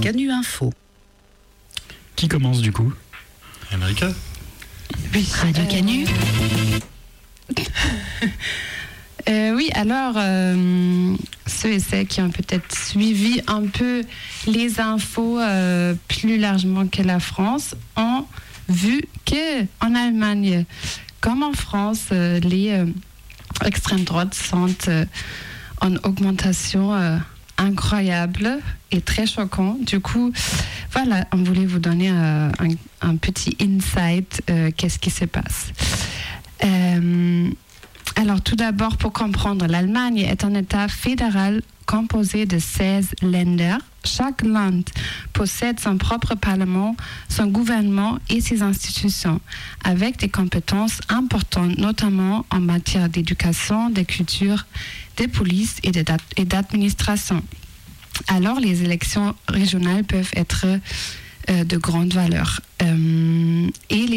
Canu Info. Qui commence du coup? America. Oui, Radio Canu. Oui, alors, ceux et celles qui ont peut-être suivi un peu les infos plus largement que la France ont vu qu'en Allemagne, comme en France, les extrêmes droites sont en augmentation incroyable et très choquant. Du coup, voilà, on voulait vous donner un petit insight, qu'est-ce qui se passe. Alors, tout d'abord, pour comprendre, l'Allemagne est un État fédéral composé de 16 Länder. Chaque land possède son propre parlement, son gouvernement et ses institutions, avec des compétences importantes, notamment en matière d'éducation, de culture, de police et d'administration. Alors, les élections régionales peuvent être de grande valeur. Et